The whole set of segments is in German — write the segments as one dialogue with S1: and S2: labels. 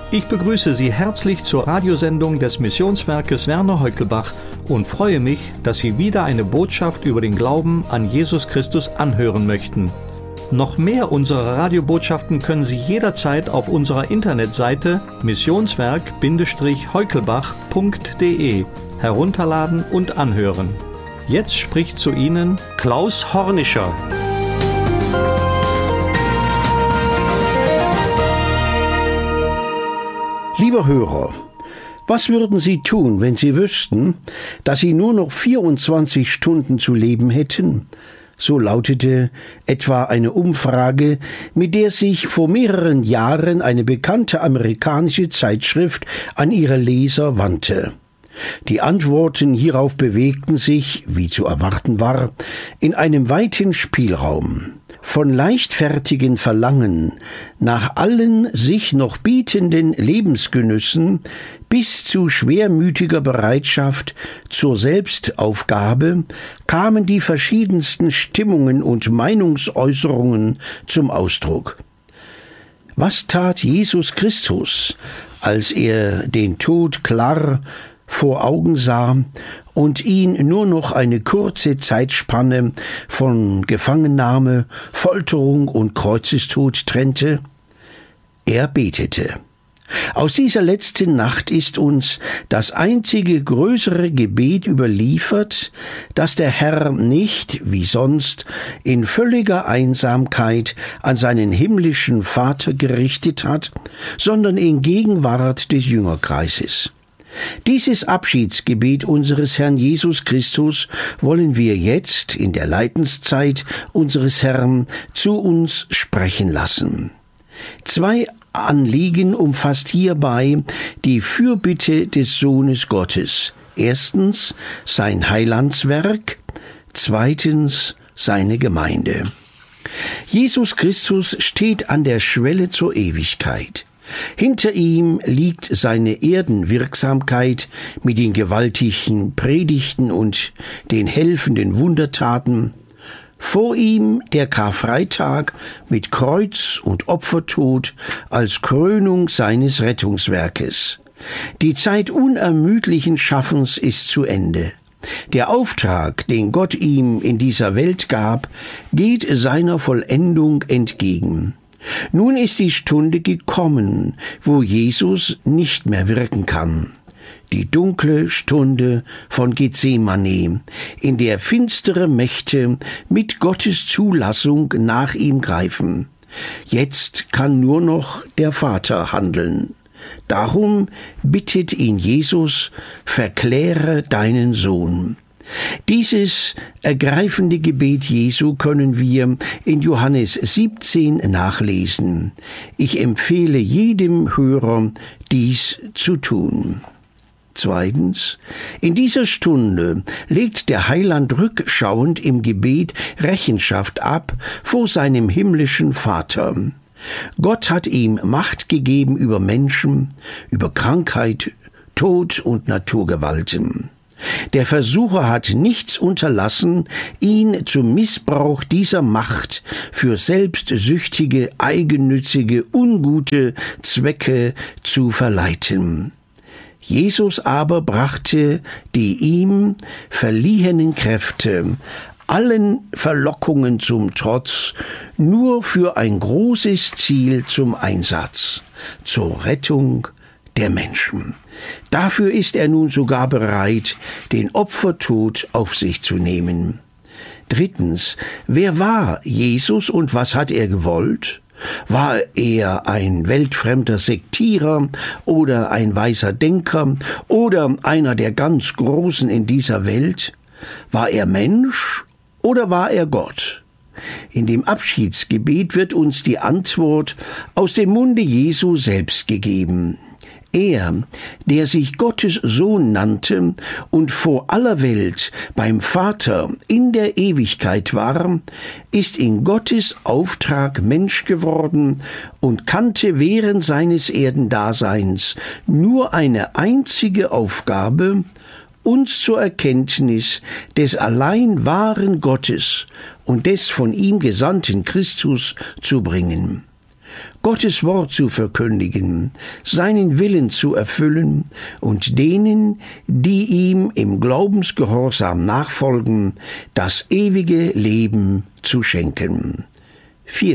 S1: Ich begrüße Sie herzlich zur Radiosendung des Missionswerkes Werner Heukelbach und freue mich, dass Sie wieder eine Botschaft über den Glauben an Jesus Christus anhören möchten. Noch mehr unserer Radiobotschaften können Sie jederzeit auf unserer Internetseite missionswerk-heukelbach.de herunterladen und anhören. Jetzt spricht zu Ihnen Klaus Hornischer.
S2: Lieber Hörer, was würden Sie tun, wenn Sie wüssten, dass Sie nur noch 24 Stunden zu leben hätten? So lautete etwa eine Umfrage, mit der sich vor mehreren Jahren eine bekannte amerikanische Zeitschrift an ihre Leser wandte. Die Antworten hierauf bewegten sich, wie zu erwarten war, in einem weiten Spielraum. Von leichtfertigen Verlangen nach allen sich noch bietenden Lebensgenüssen bis zu schwermütiger Bereitschaft zur Selbstaufgabe kamen die verschiedensten Stimmungen und Meinungsäußerungen zum Ausdruck. Was tat Jesus Christus, als er den Tod klar vor Augen sah und ihn nur noch eine kurze Zeitspanne von Gefangennahme, Folterung und Kreuzestod trennte? Er betete. Aus dieser letzten Nacht ist uns das einzige größere Gebet überliefert, das der Herr nicht, wie sonst, in völliger Einsamkeit an seinen himmlischen Vater gerichtet hat, sondern in Gegenwart des Jüngerkreises. Dieses Abschiedsgebet unseres Herrn Jesus Christus wollen wir jetzt in der Leidenszeit unseres Herrn zu uns sprechen lassen. 2 Anliegen umfasst hierbei die Fürbitte des Sohnes Gottes. 1. sein Heilandswerk, 2. seine Gemeinde. Jesus Christus steht an der Schwelle zur Ewigkeit. Hinter ihm liegt seine Erdenwirksamkeit mit den gewaltigen Predigten und den helfenden Wundertaten. Vor ihm der Karfreitag mit Kreuz und Opfertod als Krönung seines Rettungswerkes. Die Zeit unermüdlichen Schaffens ist zu Ende. Der Auftrag, den Gott ihm in dieser Welt gab, geht seiner Vollendung entgegen. Nun ist die Stunde gekommen, wo Jesus nicht mehr wirken kann. Die dunkle Stunde von Gethsemane, in der finstere Mächte mit Gottes Zulassung nach ihm greifen. Jetzt kann nur noch der Vater handeln. Darum bittet ihn Jesus, verkläre deinen Sohn. Dieses ergreifende Gebet Jesu können wir in Johannes 17 nachlesen. Ich empfehle jedem Hörer, dies zu tun. 2. In dieser Stunde legt der Heiland rückschauend im Gebet Rechenschaft ab vor seinem himmlischen Vater. Gott hat ihm Macht gegeben über Menschen, über Krankheit, Tod und Naturgewalten. Der Versucher hat nichts unterlassen, ihn zum Missbrauch dieser Macht für selbstsüchtige, eigennützige, ungute Zwecke zu verleiten. Jesus aber brachte die ihm verliehenen Kräfte allen Verlockungen zum Trotz nur für ein großes Ziel zum Einsatz, zur Rettung der Menschen. Dafür ist er nun sogar bereit, den Opfertod auf sich zu nehmen. 3. Wer war Jesus und was hat er gewollt? War er ein weltfremder Sektierer oder ein weiser Denker oder einer der ganz Großen in dieser Welt? War er Mensch oder war er Gott? In dem Abschiedsgebet wird uns die Antwort aus dem Munde Jesu selbst gegeben. Er, der sich Gottes Sohn nannte und vor aller Welt beim Vater in der Ewigkeit war, ist in Gottes Auftrag Mensch geworden und kannte während seines Erdendaseins nur eine einzige Aufgabe, uns zur Erkenntnis des allein wahren Gottes und des von ihm gesandten Christus zu bringen. Gottes Wort zu verkündigen, seinen Willen zu erfüllen und denen, die ihm im Glaubensgehorsam nachfolgen, das ewige Leben zu schenken. 4.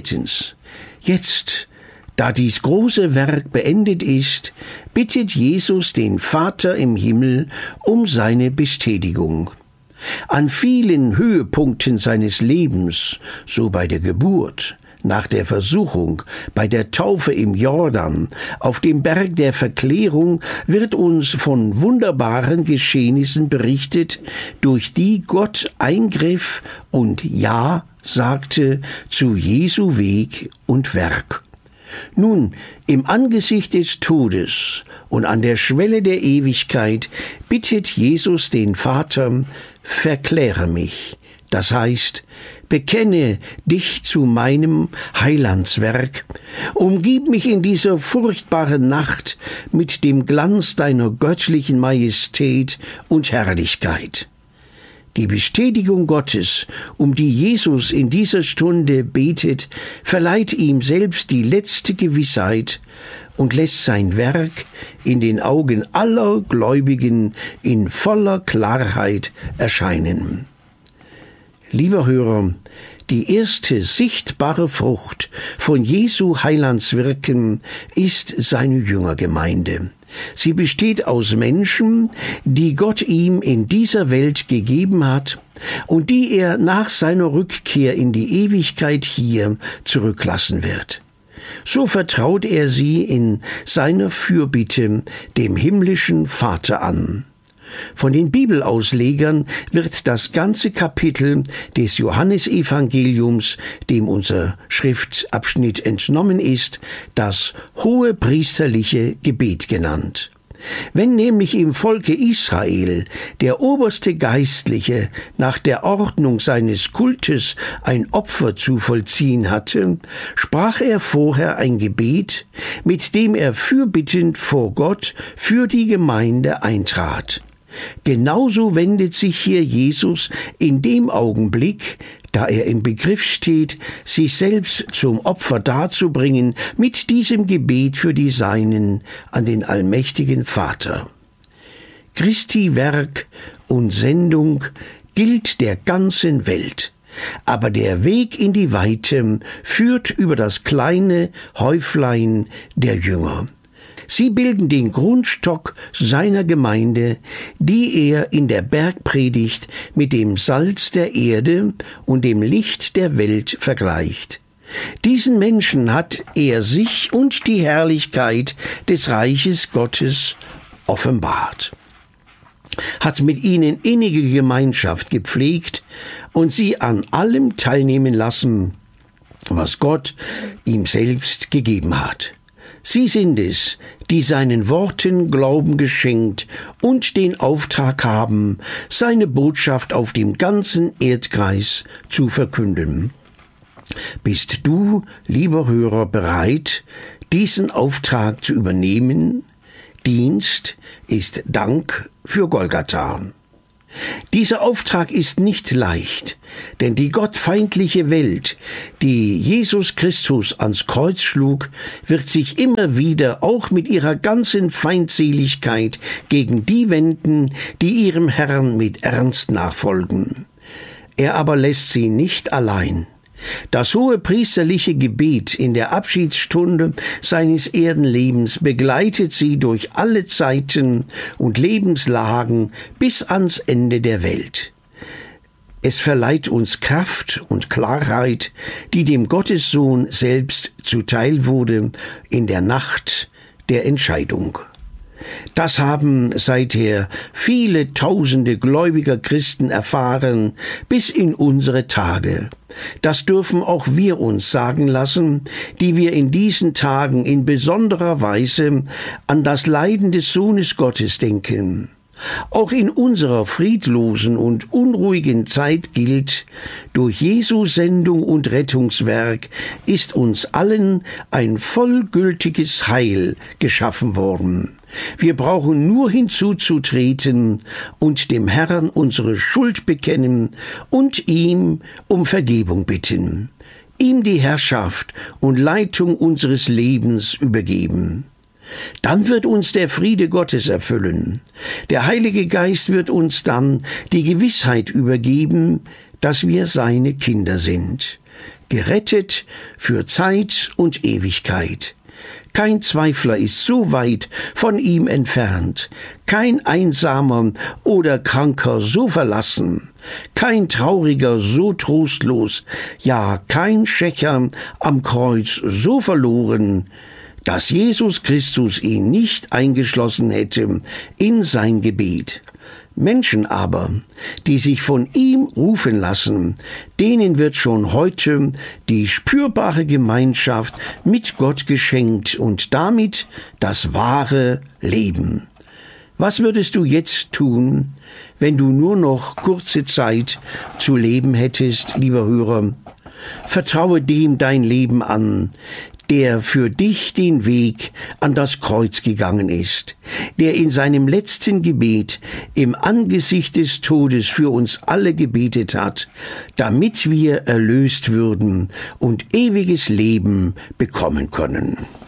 S2: Jetzt, da dies große Werk beendet ist, bittet Jesus den Vater im Himmel um seine Bestätigung. An vielen Höhepunkten seines Lebens, so bei der Geburt, nach der Versuchung, bei der Taufe im Jordan, auf dem Berg der Verklärung, wird uns von wunderbaren Geschehnissen berichtet, durch die Gott eingriff und Ja sagte zu Jesu Weg und Werk. Nun, im Angesicht des Todes und an der Schwelle der Ewigkeit bittet Jesus den Vater, verkläre mich, das heißt, bekenne dich zu meinem Heilandswerk, umgib mich in dieser furchtbaren Nacht mit dem Glanz deiner göttlichen Majestät und Herrlichkeit. Die Bestätigung Gottes, um die Jesus in dieser Stunde betet, verleiht ihm selbst die letzte Gewissheit und lässt sein Werk in den Augen aller Gläubigen in voller Klarheit erscheinen. Lieber Hörer, die erste sichtbare Frucht von Jesu Heilandswirken ist seine Jüngergemeinde. Sie besteht aus Menschen, die Gott ihm in dieser Welt gegeben hat und die er nach seiner Rückkehr in die Ewigkeit hier zurücklassen wird. So vertraut er sie in seiner Fürbitte dem himmlischen Vater an. Von den Bibelauslegern wird das ganze Kapitel des Johannesevangeliums, dem unser Schriftabschnitt entnommen ist, das hohepriesterliche Gebet genannt. Wenn nämlich im Volke Israel der oberste Geistliche nach der Ordnung seines Kultes ein Opfer zu vollziehen hatte, sprach er vorher ein Gebet, mit dem er fürbittend vor Gott für die Gemeinde eintrat. Genauso wendet sich hier Jesus in dem Augenblick, da er im Begriff steht, sich selbst zum Opfer darzubringen, mit diesem Gebet für die Seinen an den allmächtigen Vater. Christi Werk und Sendung gilt der ganzen Welt, aber der Weg in die Weite führt über das kleine Häuflein der Jünger. Sie bilden den Grundstock seiner Gemeinde, die er in der Bergpredigt mit dem Salz der Erde und dem Licht der Welt vergleicht. Diesen Menschen hat er sich und die Herrlichkeit des Reiches Gottes offenbart, hat mit ihnen innige Gemeinschaft gepflegt und sie an allem teilnehmen lassen, was Gott ihm selbst gegeben hat. Sie sind es, die seinen Worten Glauben geschenkt und den Auftrag haben, seine Botschaft auf dem ganzen Erdkreis zu verkünden. Bist du, lieber Hörer, bereit, diesen Auftrag zu übernehmen? Dienst ist Dank für Golgatha. Dieser Auftrag ist nicht leicht, denn die gottfeindliche Welt, die Jesus Christus ans Kreuz schlug, wird sich immer wieder auch mit ihrer ganzen Feindseligkeit gegen die wenden, die ihrem Herrn mit Ernst nachfolgen. Er aber lässt sie nicht allein. Das hohepriesterliche Gebet in der Abschiedsstunde seines Erdenlebens begleitet sie durch alle Zeiten und Lebenslagen bis ans Ende der Welt. Es verleiht uns Kraft und Klarheit, die dem Gottessohn selbst zuteil wurde in der Nacht der Entscheidung. Das haben seither viele tausende gläubiger Christen erfahren, bis in unsere Tage. Das dürfen auch wir uns sagen lassen, die wir in diesen Tagen in besonderer Weise an das Leiden des Sohnes Gottes denken. Auch in unserer friedlosen und unruhigen Zeit gilt, durch Jesu Sendung und Rettungswerk ist uns allen ein vollgültiges Heil geschaffen worden. Wir brauchen nur hinzuzutreten und dem Herrn unsere Schuld bekennen und ihm um Vergebung bitten. ihm die Herrschaft und Leitung unseres Lebens übergeben. Dann wird uns der Friede Gottes erfüllen. Der Heilige Geist wird uns dann die Gewissheit übergeben, dass wir seine Kinder sind, gerettet für Zeit und Ewigkeit. Kein Zweifler ist so weit von ihm entfernt, kein Einsamer oder Kranker so verlassen, kein Trauriger so trostlos, ja, kein Schächer am Kreuz so verloren, dass Jesus Christus ihn nicht eingeschlossen hätte in sein Gebet. Menschen aber, die sich von ihm rufen lassen, denen wird schon heute die spürbare Gemeinschaft mit Gott geschenkt und damit das wahre Leben. Was würdest du jetzt tun, wenn du nur noch kurze Zeit zu leben hättest, lieber Hörer? Vertraue dem dein Leben an, der für dich den Weg an das Kreuz gegangen ist, der in seinem letzten Gebet im Angesicht des Todes für uns alle gebetet hat, damit wir erlöst würden und ewiges Leben bekommen können.